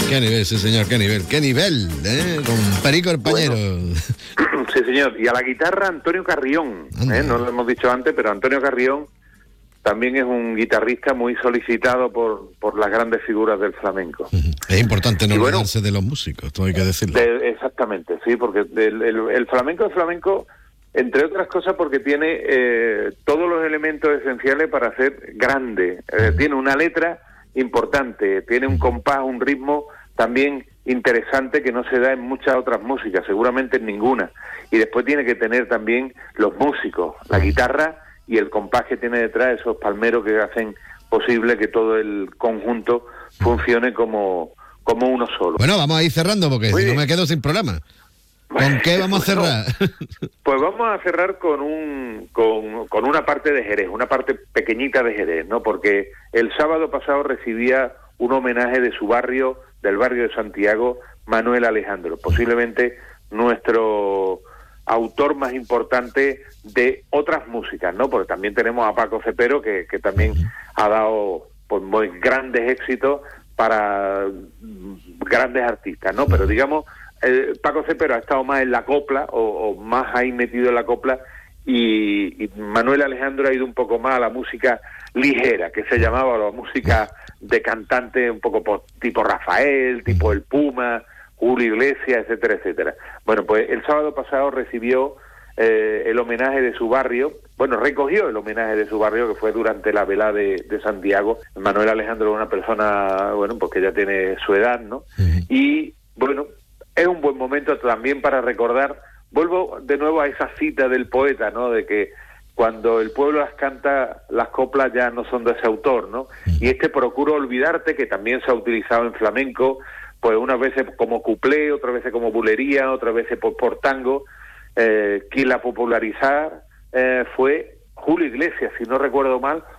Qué nivel, sí señor, qué nivel, con Perico el Pañero. Bueno, sí señor, y a la guitarra Antonio Carrión, no lo hemos dicho antes, pero Antonio Carrión también es un guitarrista muy solicitado por las grandes figuras del flamenco. Es importante no olvidarse de los músicos, esto hay que decirlo. Exactamente, sí, porque el flamenco es flamenco, entre otras cosas porque tiene todos los elementos esenciales para ser grande. Tiene una letra importante, tiene un compás, un ritmo también interesante que no se da en muchas otras músicas, seguramente en ninguna. Y después tiene que tener también los músicos, la guitarra y el compás que tiene detrás, esos palmeros que hacen posible que todo el conjunto funcione como uno solo. Bueno, vamos a ir cerrando porque si no me quedo sin programa. ¿Con qué vamos a cerrar? Pues vamos a cerrar con una parte de Jerez, una parte pequeñita de Jerez, ¿no? Porque el sábado pasado recibía un homenaje de su barrio, del barrio de Santiago, Manuel Alejandro, posiblemente nuestro autor más importante de otras músicas, ¿no? Porque también tenemos a Paco Cepero, que también ha dado pues muy grandes éxitos para grandes artistas, ¿no? Pero digamos, Paco Cepero ha estado más en la copla, o más ahí metido en la copla, y Manuel Alejandro ha ido un poco más a la música ligera, que se llamaba la música de cantante un poco tipo Rafael, tipo El Puma, Julio Iglesias, etcétera, etcétera. Bueno, pues el sábado pasado recibió el homenaje de su barrio, recogió el homenaje de su barrio, que fue durante la velada de Santiago. Manuel Alejandro es una persona, pues que ya tiene su edad, ¿no? Y, es un buen momento también para recordar, vuelvo de nuevo a esa cita del poeta, ¿no? De que cuando el pueblo las canta, las coplas ya no son de ese autor, ¿no? Y Procuro olvidarte, que también se ha utilizado en flamenco, pues unas veces como cuplé, otras veces como bulería, otras veces por tango. Quien la popularizara fue Julio Iglesias, si no recuerdo mal,